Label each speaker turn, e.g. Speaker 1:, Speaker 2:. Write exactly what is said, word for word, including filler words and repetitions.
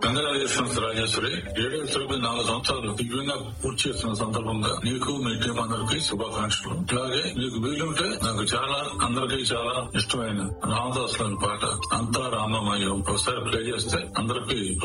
Speaker 1: Congratulations Rajeshwari. Radio తరపున నాలుగు సంవత్సరాలు దివ్యంగా పూర్తి చేస్తున్న సందర్భంగా నీకు మీ టీం అందరికి శుభాకాంక్షలు. అలాగే మీకు వీలుంటే నాకు చాలా అందరికీ చాలా ఇష్టమైన రామదాస్ పాట అంతా రామమయం ఒకసారి ప్లే చేస్తే అందరికి